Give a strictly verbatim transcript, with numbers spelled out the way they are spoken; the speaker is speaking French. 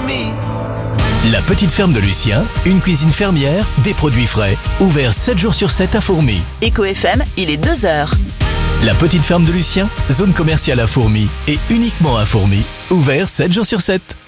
Fourmi. La petite ferme de Lucien, une cuisine fermière, des produits frais, ouvert sept jours sur sept à Fourmi. Éco F M, il est deux heures. La petite ferme de Lucien, zone commerciale à Fourmi et uniquement à Fourmi, ouvert sept jours sur sept.